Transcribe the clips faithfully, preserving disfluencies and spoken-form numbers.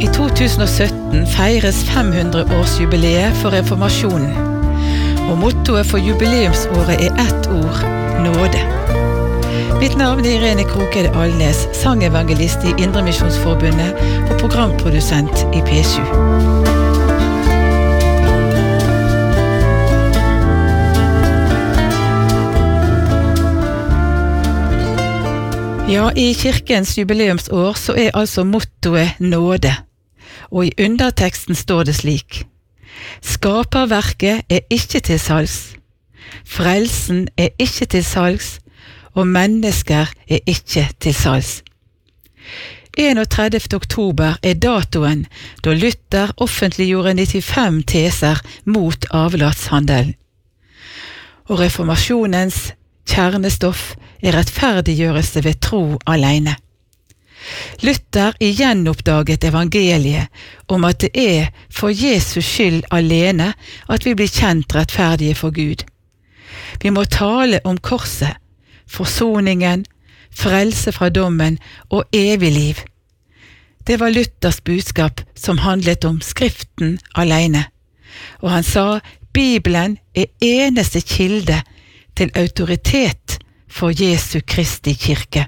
I to tusen og sytten feires fem hundre-årsjubileet for reformasjonen, og mottoet for jubileumsåret er ett ord, nåde. Mitt navn er Irene Krokede Alnes, sangevangelist i Indremisjonsforbundet og programprodusent i P sju. Ja, i kirkens jubileumsår så er altså mottoet nåde, og i underteksten står det slik: Skaperverket er ikke til salgs, frelsen er ikke til salgs, og mennesker er ikke til salgs. enogtredivte oktober er datoen da Luther offentliggjorde nittifem teser mot avlatshandelen. Og reformasjonens kjernestoff er rettferdiggjørelse ved tro alene. Luther igjen oppdaget evangeliet om at det er for Jesus skyld alene at vi blir kjent rettferdige for Gud. Vi må tale om korset, forsoningen, frelse fra dommen og evig liv. Det var Luthers budskap som handlet om Skriften alene, og han sa Bibelen er eneste kilde til autoritet for Jesu Kristi kirke.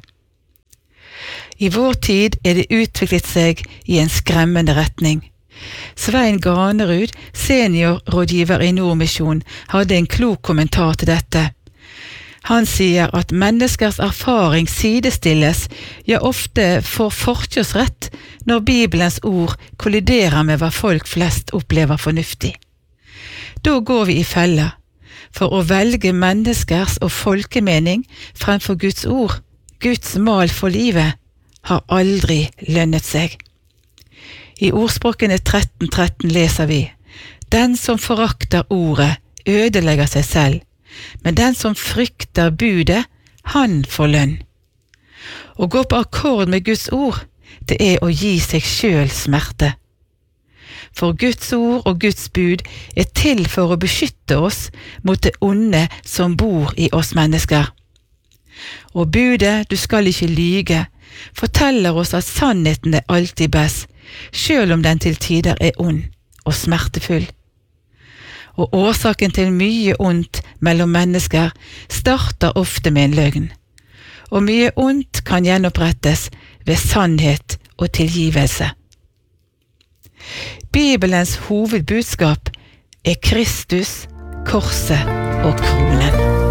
I vår tid er det utviklet seg i en skremmende retning. Svein Granerud, seniorrådgiver i Nordmisjon, hadde en klok kommentar til dette. Han sier at menneskers erfaring sidestilles, ja ofte får forkjørsrett når Bibelens ord kolliderer med hva folk flest opplever fornuftig. Da går vi i fella, for å velge menneskers og folkemening fremfor Guds ord, Guds mal for livet, har aldri lønnet seg. I ordspråkene tretten tretten leser vi: Den som forakter ordet, ødelegger seg selv, men den som frykter budet, han får lønn. Å gå på akkord med Guds ord, det er å gi seg selv smerte. For Guds ord og Guds bud er til for å beskytte oss mot det onde som bor i oss mennesker. Og budet, du skal ikke lyge, forteller oss at sannheten er alltid best, selv om den til tider er ond og smertefull. Og årsaken til mye ondt mellom mennesker starter ofte med en løgn, og mye ondt kan gjenopprettes ved sannhet og tilgivelse. Bibelens hovedbudskap er Kristus, korset og kronen.